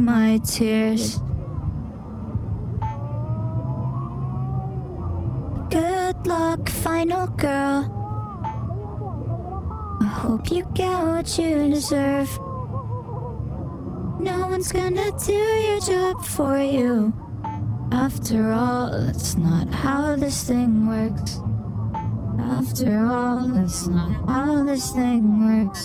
my tears. Good luck, final girl. I hope you get what you deserve. No one's gonna do your job for you. After all, that's not how this thing works. After all, that's not how this thing works.